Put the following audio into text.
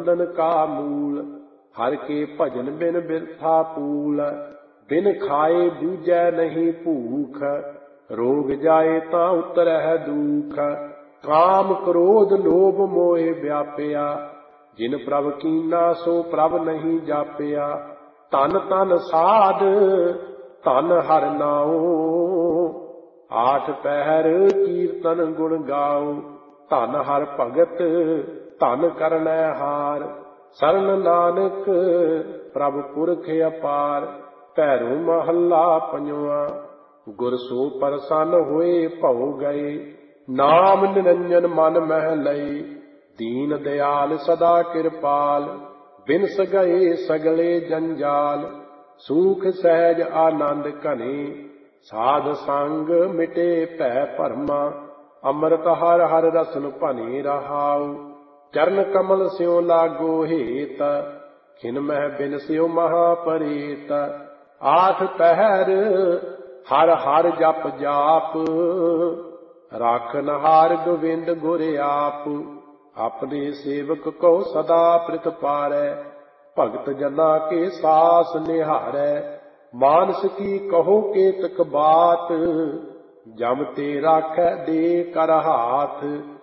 बंधन का मूल। हर के भजन बिन बिरथा पूल। बिन खाए दूजै नहीं भूख। रोग जाए ता उतरह दुख। काम क्रोध लोभ मोह व्यापया। जिन प्रभ कीना सो प्रभ नहीं जापया। तन तन साध धन हर नाओ। आठ पहर कीर्तन गुण गाओ। धन हर भगत धन करनै हार। शरण नानक प्रभ पुरख अपार। भैरो महला पंजवा। गुर सो प्रसन्न होए भौ गए। नाम निरंजन मन मह लए। दीन दयाल सदा कृपाल। बिनस गए सगले जंजाल। सूख सहज आनंद घने। साध संग मिटे भै भरमा। अमृत हर हर रसन भने रहाउ। चरण कमल स्यों लागो हेत। खिन मह बिनस्यो महापरेत। आठ पहर हर हर जप जाप। राखन हार गोविंद गुर आप। अपने सेवक को सदा प्रित पारै। भगत जना के सास निहारै। मानस की कहो केतक बात। जम ते राखै दे कर हाथ।